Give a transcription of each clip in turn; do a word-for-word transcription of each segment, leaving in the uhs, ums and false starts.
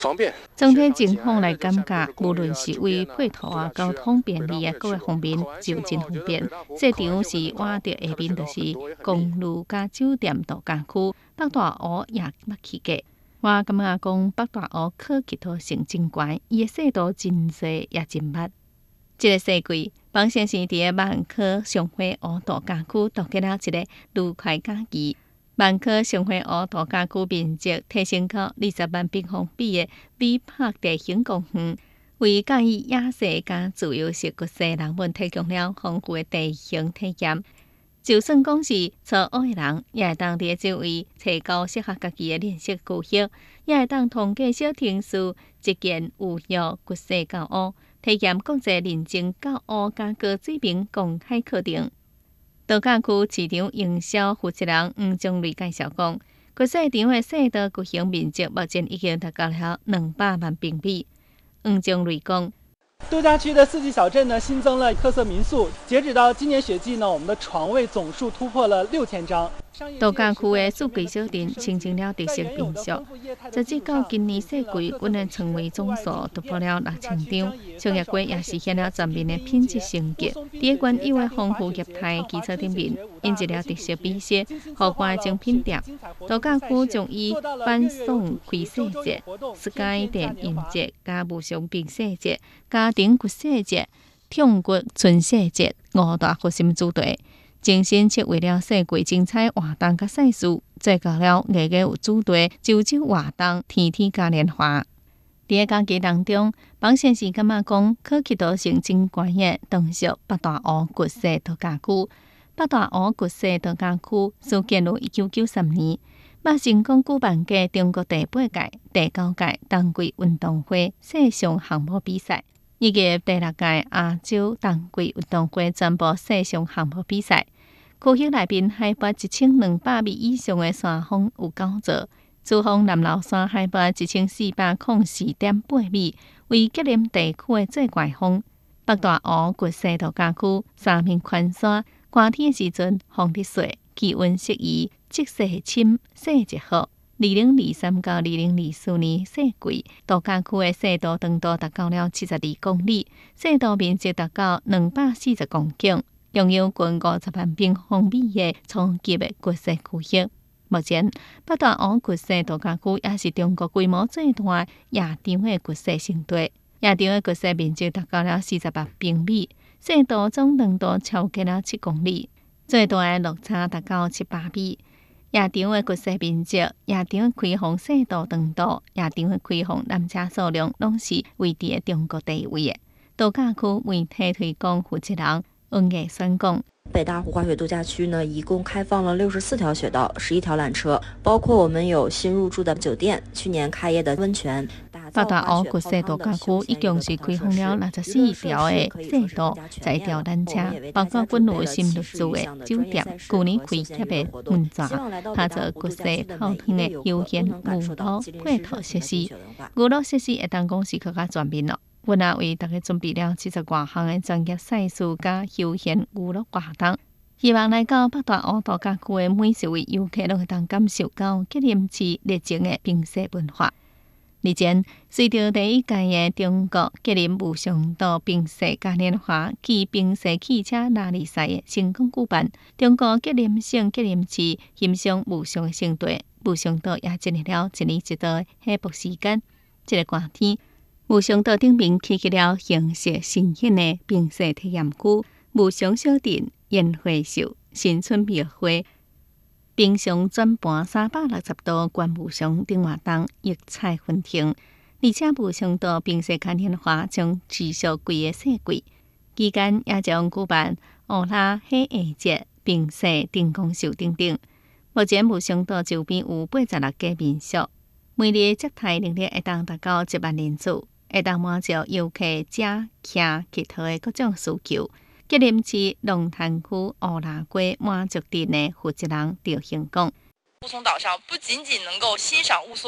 方便。 整体情况来感觉，无论是为配套啊、交通便利啊各个方面，就真方便。市场是我伫下面，就是公路加酒店度假区，北大湖也捌去过。我感觉讲北大湖可及度性真悬，伊的细度真细也真密。这个赛季，邦先生伫个万科上花湖度假区度过了一个愉快假期。万科上花湖度假区面积提升到二十万平方米的美柏地形公园，为介意野生加自由式国际人们提供了丰富的地形体验。就算讲是初学的人，也会当伫这位找到适合家己的练习句式，也会当通过小程序一件有效国际教学，体验国际认证教学加高水平公开课程。度假区市场营销负责人黄宗瑞介绍讲，国际场的细道巨型面积目前已经达到了两百万平米。黄宗瑞讲， 度假区的四季小镇呢，新增了特色民宿。截止到今年雪季呢，我们的床位总数突破了六千张。 度假区的四季小镇形成了特色民宿。截至到今年四季，阮的床位总数突破了六千张，商业街也实现了全面的品质升级。伫个原有的丰富业态基础顶面，引入了特色美食、豪华精品店。度假区将以反送开市节、Sky 电影节、加无常冰雪节、家庭骨世节、跳骨春世节五大核心主题。精心策划了世季精彩活动甲赛事，再到了月月有主题周周活动、天天嘉年华。伫个假期当中，邦先生感觉讲可及度性真悬的，当属北大湖国际度假区。北大湖国际度假区始建于一九九三年，捌成功举办过中国第八届、第九届冬季运动会世上项目比赛，以及第六届亚洲冬季运动会全部世上项目比赛。区域内面海拔一千两百米以上的山峰有九座，珠峰南楼山海拔一千四百零四点八米，为吉林地区的最高峰。北大湖国际度假区三面环山，寒天的时阵风日雪，气温适宜，即雪深，细节好。二零二三到二零二四年赛季，度假区的雪道长度达到了七十二公里，雪道面积达到两百四十公顷。拥有近五十万平方米的超级的国际区域。目前，北大湖国际度假区也是中国规模最大夜场的国际胜地。夜场的国际面积达到了四十八平米，雪道总长度超过了七公里，最大的落差达到七百米。夜场的国际面积、夜场的开放雪道长度、夜场的开放缆车数量，拢是位伫中国第一位的。度假区媒体推广负责人温野酸讲， 北大湖滑雪度假区呢，一共开放了六十四条雪道、十一条缆车，包括我们有新入驻的酒店、去年开业的温泉。 北大湖国际度假区一共是开放了六十四条的雪道、十一条缆车，包括本有新入驻的酒店、去年开业的温泉，下座国际泡汤的休闲娱乐配套设施。娱乐设施会当讲是更加全面咯。阮也为大家准备了七十多项的专业赛事加休闲娱乐活动，希望来到北大湖度假区的每一位游客，拢会当感受到吉林市热情的冰雪文化。日前，随着第一届的中国吉林无上道冰雪嘉年华暨冰雪汽车拉力赛的成功举办，中国吉林省吉林市欣赏无上的盛地，无上道也进入了一年一度的下伏时间。这个寒天，无上道顶面起起了形色新鲜的冰雪体验区，无上小镇、烟花秀、新春庙会、冰上转盘三百六十度观无上等活动异彩纷呈，而且无上道冰雪嘉年华将持续规个赛季，期间也将举办乌拉喜宴节、冰雪灯光秀等等。目前无上道周边有八十六家民宿，每日接待人力会当达到一万人次。会当满足游客食、徛、佚佗的各种需求。吉林市龙潭区乌拉街满族镇的负责人赵兴讲： 雾凇岛上不仅仅能够欣赏雾凇，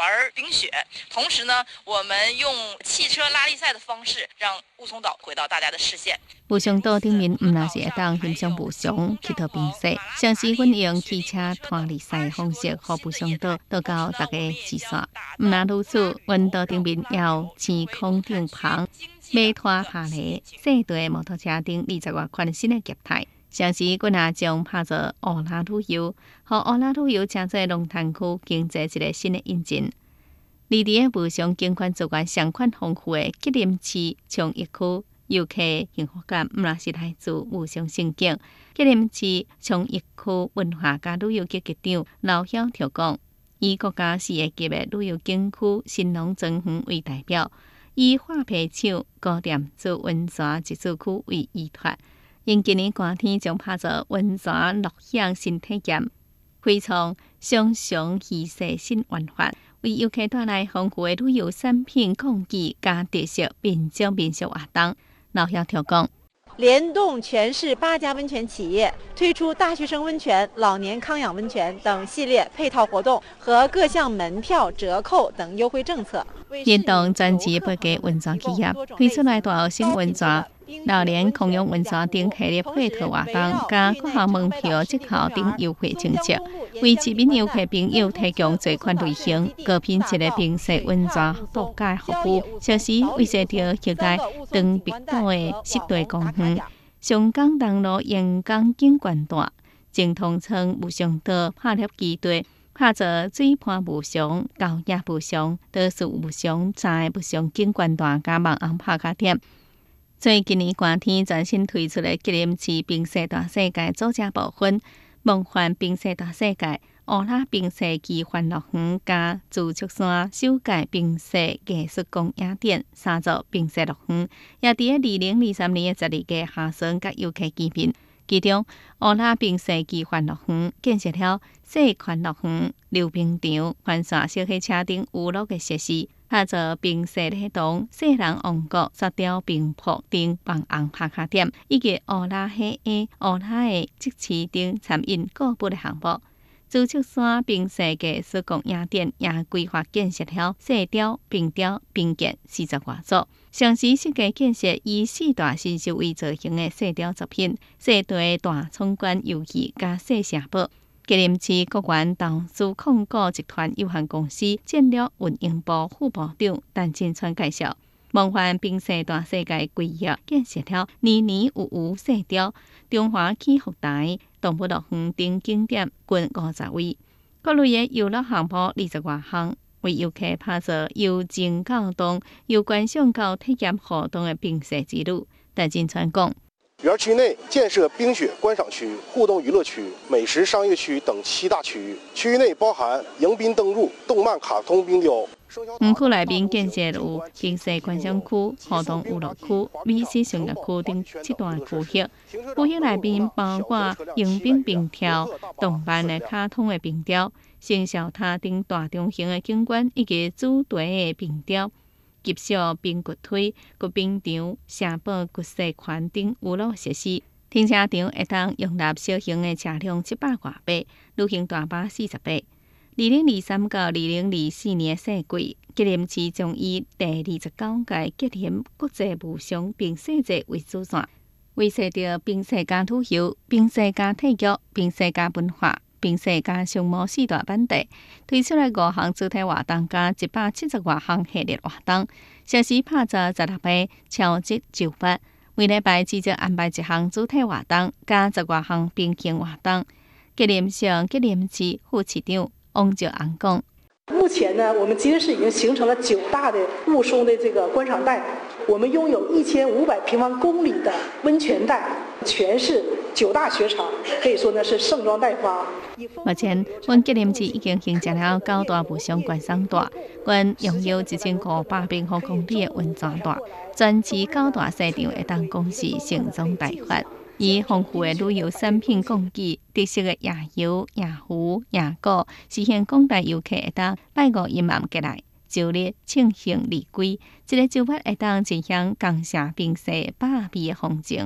玩冰雪，同时呢，我们用汽车拉力赛的方式让雾凇岛回到大家的视线。 雾凇岛顶面唔但是会当欣赏雾凇去到冰雪，像是阮用汽车拖力赛的方式，和雾凇岛到到大家视线。唔但如此，阮岛顶面也有天空帐篷、马拖下犁、细队摩托车等二十外款新的业态。像是阮也将拍做乌拉旅游，和乌拉旅游成做龙潭区经济一个新的引进。而伫个雾凇景观资源相款丰富的吉林市创意区，游客幸福感毋但是来自雾凇盛景。吉林市创意区文化甲旅游局局长老晓条讲，以国家四 A 级的旅游景区新农庄园为代表，以画皮厂高点做温泉集市区为依托。因今年寒天将拍做温泉乐享新体验，开创上上稀世新玩法，为游客带来丰富的旅游产品、工具加特色民俗民俗活动。老晓条讲， 联动全市八家温泉企业，推出大学生温泉、老年康养温泉等系列配套活动和各项门票折扣等优惠政策。 联动专辑八家温泉企业推出来大学生温泉、老年康养温泉等系列配套活动，加各项门票折扣等优惠政策，为市民游客朋友提供多款类型、高品质的冰雪温泉度假服务，像是为设着携带长壁岛的湿地公园、上港东路沿港景观带、正通村雾凇岛拍摄基地。拍做水畔雾凇、高野雾凇、倒数雾凇站的雾凇景观带加网红拍卡点。最今年寒天全新推出的吉林市冰雪大世界组织部分，梦幻冰雪大世界、乌拉冰雪奇幻乐园加自竹山首届冰雪艺术公演展三座冰雪乐园，也伫个二零二三年的十二月下旬甲游客见面。其中，乌拉冰雪奇幻乐园建设了细环乐园、溜冰场、环线小火车等娱乐的设施，拍做冰雪礼堂、雪人王国、沙雕冰瀑等网红拍卡点，以及乌拉海岸、乌拉的即市等参与各部的项目。自竹山冰雪艺术公演展也规划建设了雪雕、冰雕、冰剑四十外组。详细设计建设以四大新秀为造型的雪雕作品、雪地大闯关游戏加雪城堡。吉林市国源投资控股集团有限公司战略运营部副部长陈进川介绍，梦幻冰雪大世界规划建设了年年有余雪雕、中华气福台、动物乐园等景点均五十位，各类的游乐项目二十外项。为游客拍做由静到动、由观赏到体验活动的冰雪之旅。陈进川讲， 园区内建设冰雪观赏区、互动娱乐区、美食商业区等七大区域，区域内包含迎宾登入、动漫卡通冰雕。 园区内面建设有冰雪观赏区、活动娱乐区、美食商业区等七大区域。区域内面包括迎宾冰跳、动漫的卡通的冰雕、生肖塔等大中型的景观，以及主题的冰雕、极小冰骨推、骨冰场、社保骨雪圈等娱乐设施。停车场会当容纳小型的车辆七百外八，旅行大巴四十八。二零二三到二零二四年赛季，吉林市将以第二十九届吉林国际雾凇冰雪节为主线，围绕着冰雪加旅游、冰雪加体育、冰雪加文化、冰雪加项目四大板块，推出了五项主题活动加一百七十外项系列活动，像是拍做十六个超级酒吧，每礼拜至少安排一项主题活动加十外项冰球活动。吉林省吉林市副市长翁兆安讲， 目前呢，我们吉林市已经形成了九大的雾凇的这个观赏带，我们拥有一千五百平方公里的温泉带，全市九大雪场，可以说呢是盛装待发。 目前，阮吉林市已经形成了九大雾凇观赏带，阮拥有一千五百平方公里的温泉带，全市九大市场会当讲是盛装待发。以丰富的旅游产品工具、特色的夜游、夜壶、夜鼓，实现广大游客会当拜五一晚过来，周日庆幸离归。一个周末会当尽享江夏冰雪百味的风情。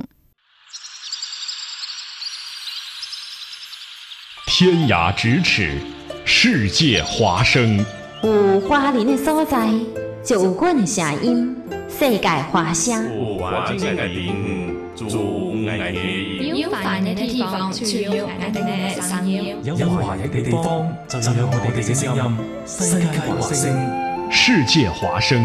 天涯咫尺，世界华声。 有花莲的所在，就有阮的声音。世界华声， 有环境的地方，就有爱的音。 有烦的地方，就有我哋嘅聲音。 有華人嘅地方，就有我哋嘅聲音。世界華聲， 世界華聲。